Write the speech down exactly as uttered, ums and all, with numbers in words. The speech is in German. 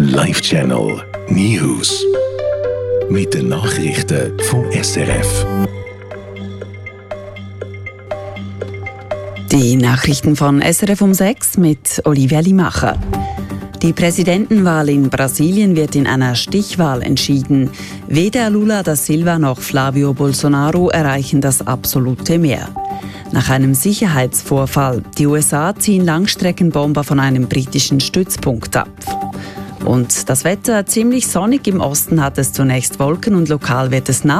Live-Channel News. Mit den Nachrichten vom S R F. Die Nachrichten von S R F um sechs mit Olivia Limacher. Die Präsidentenwahl in Brasilien wird in einer Stichwahl entschieden. Weder Lula da Silva noch Flavio Bolsonaro erreichen das absolute Mehr. Nach einem Sicherheitsvorfall. Die U S A ziehen Langstreckenbomber von einem britischen Stützpunkt ab. Und das Wetter ziemlich sonnig. Im Osten hat es zunächst Wolken und lokal wird es nass.